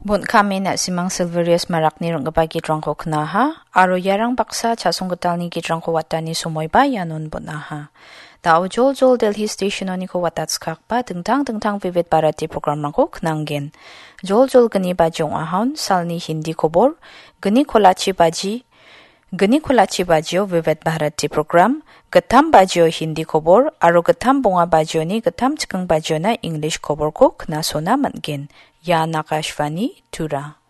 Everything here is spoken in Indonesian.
Bun kami na simang Silverius marak ni rong gabagi drangko knaha, aro yarang baksa chasong gatal ni gidrangko watani sumoy bayanon bunaha. Tao jol Delhi station ni ko watats kakpa dengtang vivid barati program rangko knanggen. Jol gani bajong ahon salni hindi kobor, gani kolachi bajio vivid barati program, gatam bajio hindi kobor, aro gatam bunga bajio ni gatam chikang bajio na English kobor ko knasona manggen. Ya Nakashvani Tura.